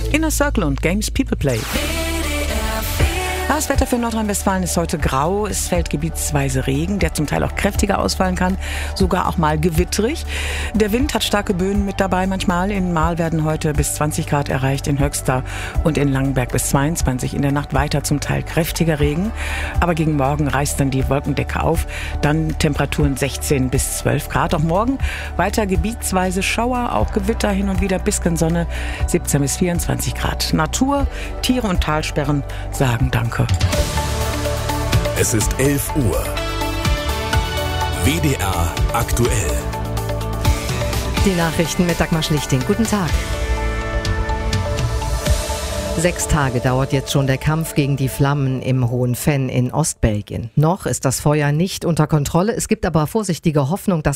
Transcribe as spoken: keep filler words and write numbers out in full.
Inner Circle und Games People Play. Das Wetter für Nordrhein-Westfalen ist heute grau. Es fällt gebietsweise Regen, der zum Teil auch kräftiger ausfallen kann, sogar auch mal gewitterig. Der Wind hat starke Böen mit dabei manchmal. In Marl werden heute bis zwanzig Grad erreicht, in Höxter und in Langenberg bis zweiundzwanzig. In der Nacht weiter zum Teil kräftiger Regen. Aber gegen Morgen reißt dann die Wolkendecke auf. Dann Temperaturen sechzehn bis zwölf Grad. Auch morgen weiter gebietsweise Schauer, auch Gewitter, hin und wieder bisschen Sonne, siebzehn bis vierundzwanzig Grad. Natur, Tiere und Talsperren sagen Danke. Es ist elf Uhr. W D R aktuell. Die Nachrichten mit Dagmar Schlichting. Guten Tag. Sechs Tage dauert jetzt schon der Kampf gegen die Flammen im Hohen Venn in Ostbelgien. Noch ist das Feuer nicht unter Kontrolle. Es gibt aber vorsichtige Hoffnung, dass